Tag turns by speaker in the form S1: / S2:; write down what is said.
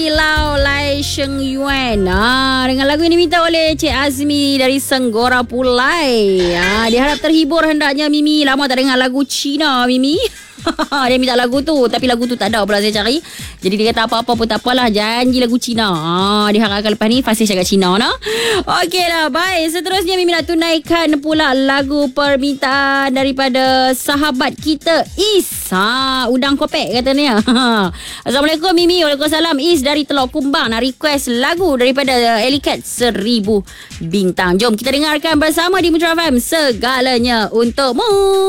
S1: Lau Lai Sheng Yuan. Dengan lagu ini diminta oleh Cik Azmi dari Senggora Pulai. Dia harap terhibur hendaknya Mimi. Lama tak dengar lagu Cina Mimi. Dia minta lagu tu, tapi lagu tu tak ada pula saya cari. Jadi dia kata apa-apa pun tak apalah, janji lagu Cina. Dia harapkan lepas ni fasih cakap Cina nah. Okey lah, baik. Seterusnya Mimi nak tunaikan pula lagu permintaan daripada sahabat kita Is. Udang kopek katanya. Assalamualaikum Mimi. Waalaikumsalam. Is dari Teluk Kumbang nak request lagu daripada Ellie Cat 1000 Bintang. Jom kita dengarkan bersama di Mutra FM, Segalanya Untukmu.